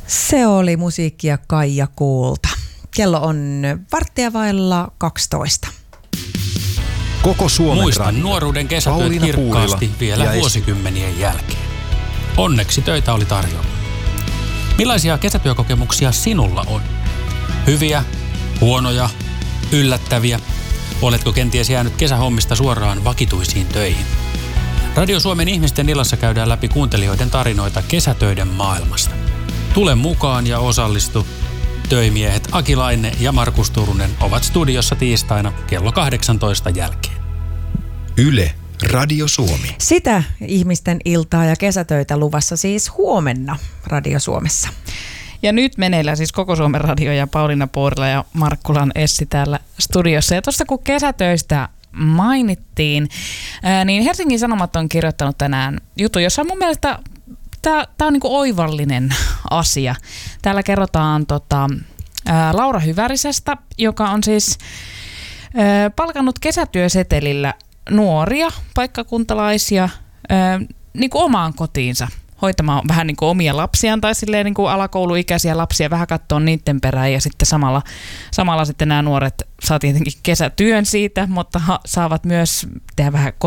Se oli musiikkia Kaija Kuulta. Kello on 12:15. Koko Suomen Muistan radio. nuoruuden kesätyöt Pauliina kirkkaasti Puurila vielä ja vuosikymmenien jälkeen. Onneksi töitä oli tarjolla. Millaisia kesätyökokemuksia sinulla on? Hyviä, huonoja, yllättäviä? Oletko kenties jäänyt kesähommista suoraan vakituisiin töihin? Radio Suomen ihmisten illassa käydään läpi kuuntelijoiden tarinoita kesätöiden maailmasta. Tule mukaan ja osallistu. Töimiehet Aki Laine ja Markus Turunen ovat studiossa tiistaina kello 18 jälkeen. Yle, Radio Suomi. Sitä ihmisten iltaa ja kesätöitä luvassa siis huomenna Radio Suomessa. Ja nyt meneillään siis Koko Suomen radio ja Pauliina Puurila ja Markkulan Essi täällä studiossa. Ja tuossa kun kesätöistä mainittiin, niin Helsingin Sanomat on kirjoittanut tänään jutun, jossa mun mielestä tämä on niinku oivallinen asia. Täällä kerrotaan Laura Hyvärisestä, joka on siis palkannut kesätyösetelillä nuoria paikkakuntalaisia niinku omaan kotiinsa hoitamaan vähän niin kuin omia lapsiaan tai silleen niin kuin alakouluikäisiä lapsia, vähän katsoa niiden perään ja sitten samalla sitten nämä nuoret saa tietenkin kesätyön siitä, mutta saavat myös tehdä vähän